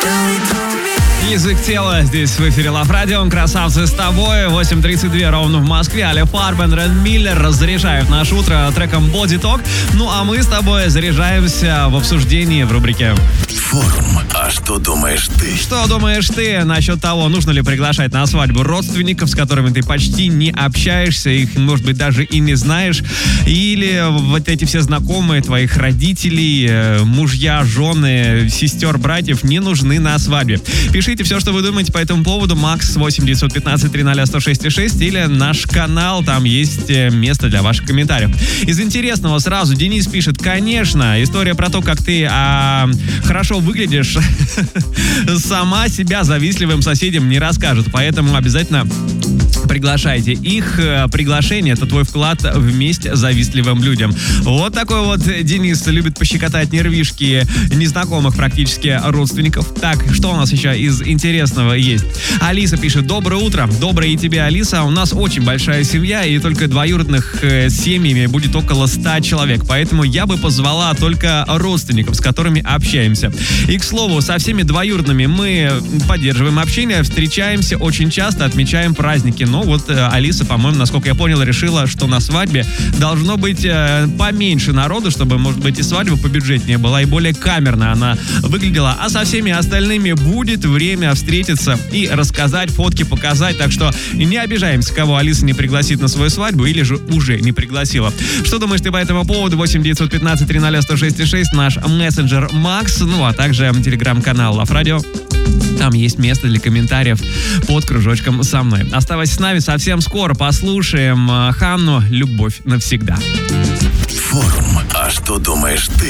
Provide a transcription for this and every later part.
Язык тела здесь в эфире Love Radio. Красавцы с тобой. 8:32 ровно в Москве. Аля Фарбен, Рен Миллер разряжают наше утро треком Body Talk. Ну а мы с тобой заряжаемся в обсуждении в рубрике Форум. А что думаешь ты? Что думаешь ты насчет того, нужно ли приглашать на свадьбу родственников, с которыми ты почти не общаешься, их, может быть, даже и не знаешь, или вот эти все знакомые твоих родителей, мужья, жены, сестер, братьев не нужны на свадьбе? Пишите все, что вы думаете по этому поводу. Макс 8-915-300-106-6 или наш канал, там есть место для ваших комментариев. Из интересного сразу Денис пишет: конечно, история про то, как ты хорошо выглядишь, сама себя завистливым соседям не расскажет, поэтому обязательно приглашайте их. Приглашение — это твой вклад в месть завистливым людям. Вот такой вот Денис любит пощекотать нервишки незнакомых практически родственников. Так, что у нас еще из интересного есть? Алиса пишет: доброе утро. Доброе и тебе, Алиса. У нас очень большая семья, и только двоюродных семьями будет около 100 человек, поэтому я бы позвала только родственников, с которыми общаемся. И, к слову, со всеми двоюродными мы поддерживаем общение, встречаемся очень часто, отмечаем праздники. Но вот Алиса, по-моему, насколько я понял, решила, что на свадьбе должно быть поменьше народу, чтобы, может быть, и свадьба побюджетнее была, и более камерно она выглядела. А со всеми остальными будет время встретиться и рассказать, фотки показать. Так что не обижаемся, кого Алиса не пригласит на свою свадьбу или же уже не пригласила. Что думаешь ты по этому поводу? 8-915-300-106-6, наш мессенджер Макс, ну а также телеграм-канал Love Radio. Там есть место для комментариев под кружочком со мной. Оставайся с нами, совсем скоро послушаем Ханну «Любовь навсегда». Форум. А что думаешь ты?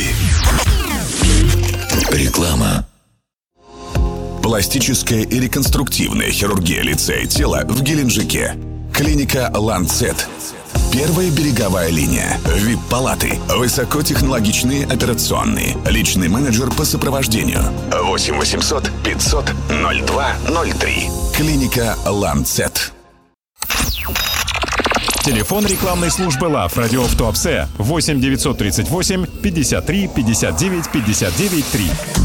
Реклама. Пластическая и реконструктивная хирургия лица и тела в Геленджике. Клиника «Ланцет». Первая береговая линия. ВИП-палаты. Высокотехнологичные операционные. Личный менеджер по сопровождению. 8 800 500 0203. Клиника «Ланцет». Телефон рекламной службы Love Radio в Туапсе 8 938 53 59 59 3.